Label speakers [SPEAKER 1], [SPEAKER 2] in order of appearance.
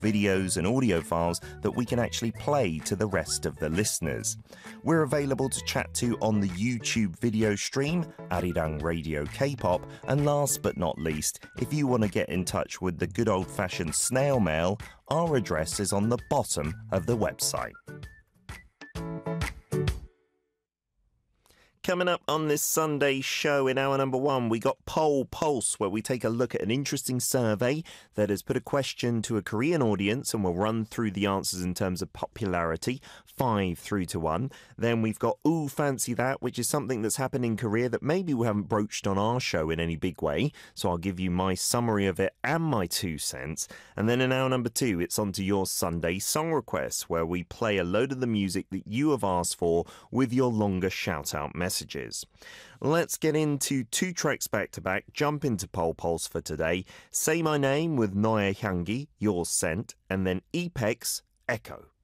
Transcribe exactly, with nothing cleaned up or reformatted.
[SPEAKER 1] videos and audio files that we can actually play to the rest of the listeners. We're available to chat to on the YouTube video stream, Arirang Radio K-pop, and last but not least, if you want to get in touch with the good old-fashioned snail mail, our address is on the bottom of the website. Coming up on this Sunday show in hour number one, we got Poll Pulse, where we take a look at an interesting survey that has put a question to a Korean audience, and we'll run through the answers in terms of popularity, five through to one. Then we've got Ooh, Fancy That, which is something that's happened in Korea that maybe we haven't broached on our show in any big way. So I'll give you my summary of it and my two cents. And then in hour number two, it's on to your Sunday song requests, where we play a load of the music that you have asked for with your longer shout-out message. Messages. Let's get into two tracks back to back, jump into Poll Pulse for today. Say My Name with Noe Hyangi, Your Scent, and then Epex, Echo.